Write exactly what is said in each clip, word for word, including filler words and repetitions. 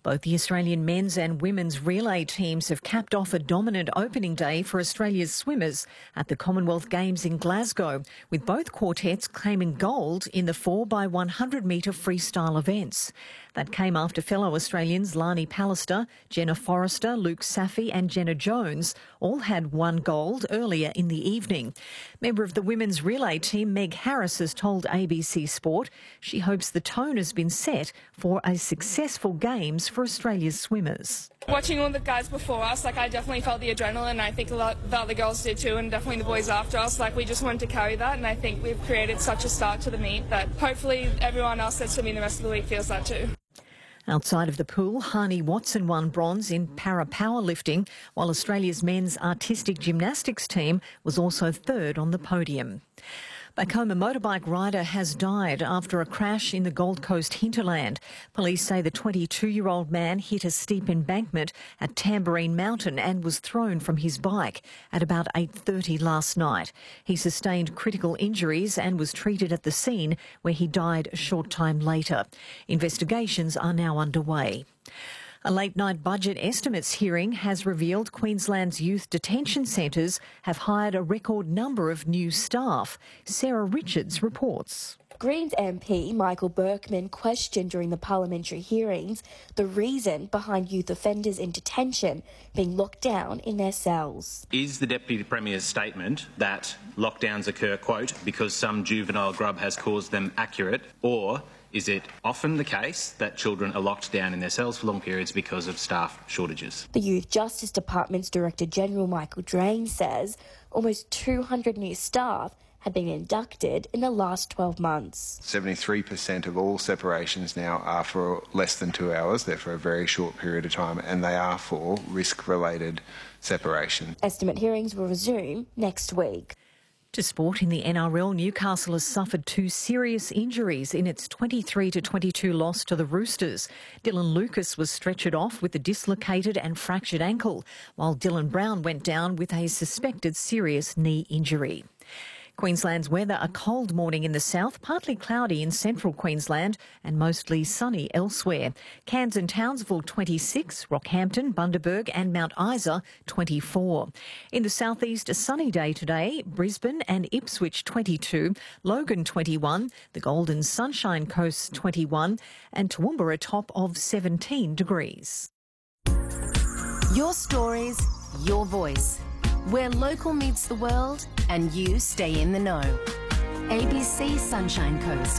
Both the Australian men's and women's relay teams have capped off a dominant opening day for Australia's swimmers at the Commonwealth Games in Glasgow, with both quartets claiming gold in the four by one hundred metre freestyle events. That came after fellow Australians Lani Pallister, Jenna Forrester, Luke Saffey and Jenna Jones all had won gold earlier in the evening. Member of the women's relay team Meg Harris has told A B C Sport she hopes the tone has been set for a successful Games for Australia's swimmers. Watching all the guys before us, like I definitely felt the adrenaline, and I think a lot the other girls did too, and definitely the boys after us. Like we just wanted to carry that, and I think we've created such a start to the meet that hopefully everyone else that's swimming the rest of the week feels that too. Outside of the pool, Hani Watson won bronze in para-powerlifting, while Australia's men's artistic gymnastics team was also third on the podium. Back home, a motorbike rider has died after a crash in the Gold Coast hinterland. Police say the twenty-two-year-old man hit a steep embankment at Tamborine Mountain and was thrown from his bike at about eight thirty last night. He sustained critical injuries and was treated at the scene, where he died a short time later. Investigations are now underway. A late-night budget estimates hearing has revealed Queensland's youth detention centres have hired a record number of new staff. Sarah Richards reports. Greens M P Michael Berkman questioned during the parliamentary hearings the reason behind youth offenders in detention being locked down in their cells. Is the Deputy Premier's statement that lockdowns occur, quote, because some juvenile grub has caused them accurate, or is it often the case that children are locked down in their cells for long periods because of staff shortages? The Youth Justice Department's Director General Michael Drain says almost two hundred new staff had been inducted in the last twelve months. seventy-three percent of all separations now are for less than two hours. They're for a very short period of time, and they are for risk-related separation. Estimate hearings will resume next week. To sport, in the N R L, Newcastle has suffered two serious injuries in its twenty-three to twenty-two loss to the Roosters. Dylan Lucas was stretchered off with a dislocated and fractured ankle, while Dylan Brown went down with a suspected serious knee injury. Queensland's weather: a cold morning in the south, partly cloudy in central Queensland and mostly sunny elsewhere. Cairns and Townsville twenty-six, Rockhampton, Bundaberg and Mount Isa twenty-four. In the southeast, a sunny day today, Brisbane and Ipswich twenty-two, Logan twenty-one, the Golden Sunshine Coast twenty-one and Toowoomba a top of seventeen degrees. Your stories, your voice. Where local meets the world and you stay in the know. A B C Sunshine Coast.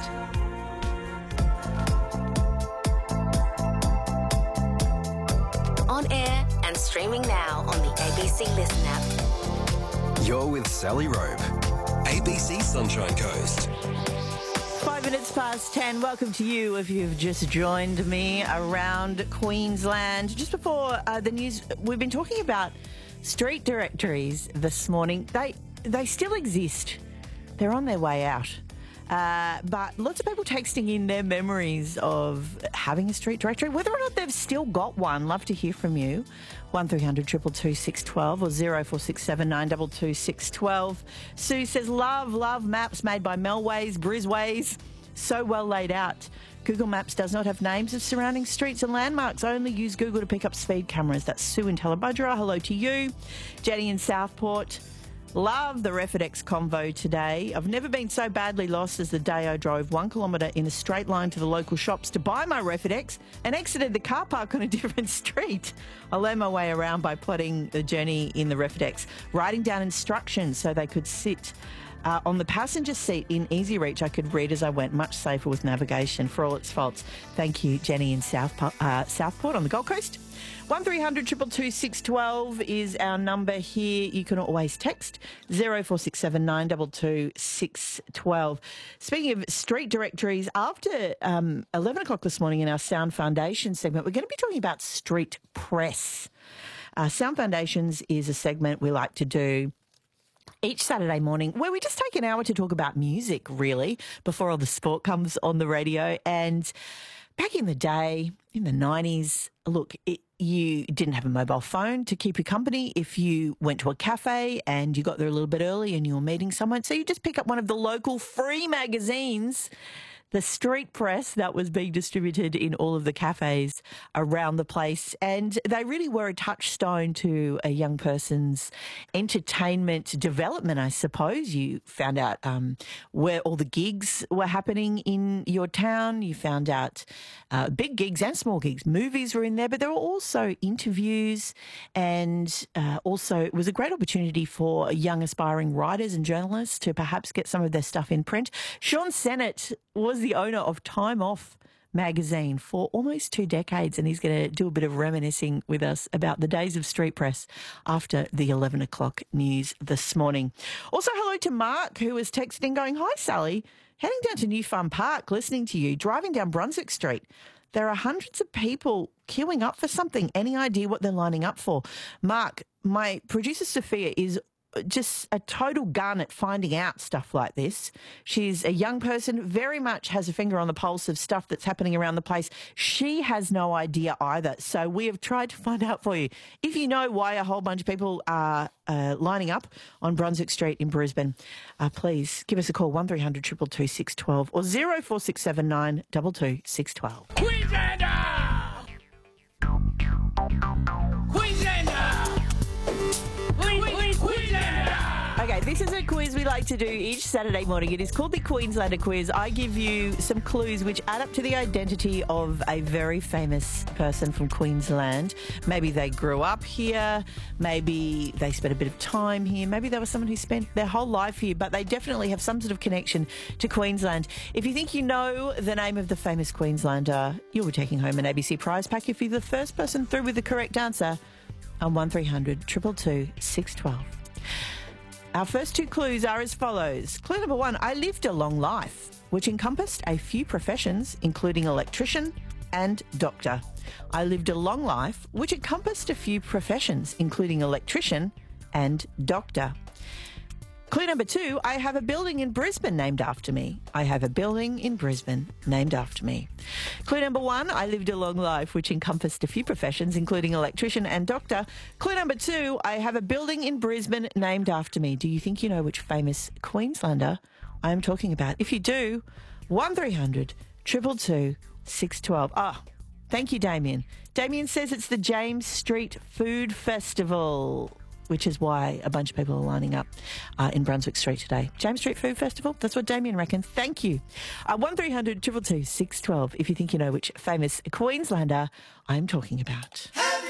On air and streaming now on the A B C Listen app. You're with Sally Rope. A B C Sunshine Coast. Five minutes past ten. Welcome to you if you've just joined me around Queensland. Just before uh, the news, we've been talking about street directories this morning. They they still exist. They're on their way out. Uh, but lots of people texting in their memories of having a street directory, whether or not they've still got one. Love to hear from you. one three hundred two two two six one two or zero four six seven nine two two six one two. Sue says, love, love maps made by Melways, Brisways. So well laid out. Google Maps does not have names of surrounding streets and landmarks. Only use Google to pick up speed cameras. That's Sue in Tallebudgera. Hello to you. Jenny in Southport. Love the Refidex convo today. I've never been so badly lost as the day I drove one kilometre in a straight line to the local shops to buy my Refidex and exited the car park on a different street. I learned my way around by plotting the journey in the Refidex, writing down instructions so they could sit Uh, on the passenger seat in easy reach. I could read as I went, much safer with navigation for all its faults. Thank you, Jenny in South, uh, Southport on the Gold Coast. one three hundred two two two six one two is our number here. You can always text zero four six seven nine two two six one two. Speaking of street directories, after um, eleven o'clock this morning in our Sound Foundation segment, we're going to be talking about street press. Uh, Sound Foundations is a segment we like to do each Saturday morning where we just take an hour to talk about music, really, before all the sport comes on the radio. And back in the day, in the nineties, look, it, you didn't have a mobile phone to keep you company if you went to a cafe and you got there a little bit early and you were meeting someone. So you just pick up one of the local free magazines the street press that was being distributed in all of the cafes around the place. And they really were a touchstone to a young person's entertainment development, I suppose. You found out um, where all the gigs were happening in your town. You found out uh, big gigs and small gigs. Movies were in there, but there were also interviews, and uh, also it was a great opportunity for young aspiring writers and journalists to perhaps get some of their stuff in print. Sean Sennett was the owner of Time Off magazine for almost two decades, and he's going to do a bit of reminiscing with us about the days of street press after the eleven o'clock news this morning. Also, hello to Mark, who was texting going, "Hi, Sally, heading down to New Farm Park, listening to you, driving down Brunswick Street. There are hundreds of people queuing up for something. Any idea what they're lining up for?" Mark, my producer Sophia is just a total gun at finding out stuff like this. She's a young person, very much has a finger on the pulse of stuff that's happening around the place. She has no idea either. So we have tried to find out for you. If you know why a whole bunch of people are uh, lining up on Brunswick Street in Brisbane, uh, please give us a call, one three hundred two two two six one two or zero four six seven nine two two six one two. Queenslander! Queenslander! Queen, Queen, Queenslander! Okay, this is a quiz we like to do each Saturday morning. It is called the Queenslander Quiz. I give you some clues which add up to the identity of a very famous person from Queensland. Maybe they grew up here, maybe they spent a bit of time here, maybe they were someone who spent their whole life here, but they definitely have some sort of connection to Queensland. If you think you know the name of the famous Queenslander, you'll be taking home an A B C prize pack if you're the first person through with the correct answer on one three hundred two two two six one two. Our first two clues are as follows. Clue number one, I lived a long life, which encompassed a few professions, including electrician and doctor. I lived a long life, which encompassed a few professions, including electrician and doctor. Clue number two, I have a building in Brisbane named after me. I have a building in Brisbane named after me. Clue number one, I lived a long life, which encompassed a few professions, including electrician and doctor. Clue number two, I have a building in Brisbane named after me. Do you think you know which famous Queenslander I am talking about? If you do, one three hundred two two two six one two. Ah, oh, thank you, Damien. Damien says it's the James Street Food Festival, which is why a bunch of people are lining up uh, in Brunswick Street today. James Street Food Festival, that's what Damien reckons. Thank you. Uh, one three hundred two two two six one two if you think you know which famous Queenslander I'm talking about.